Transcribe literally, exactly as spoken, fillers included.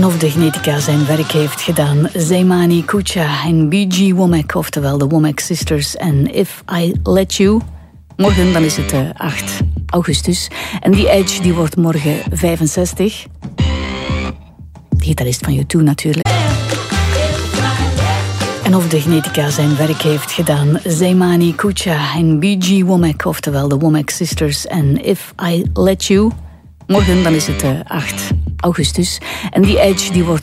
En of de genetica zijn werk heeft gedaan. Zaimani Kucha en B G Womack, oftewel de Womack Sisters en If I Let You. Morgen dan is het uh, acht augustus. En die Edge die wordt morgen vijfenzestig. De gitarist van U twee natuurlijk. En of de genetica zijn werk heeft gedaan. Zaimani Kucha en B G Womack, oftewel de Womack Sisters en If I Let You. Morgen dan is het uh, acht augustus. En die Edge die wordt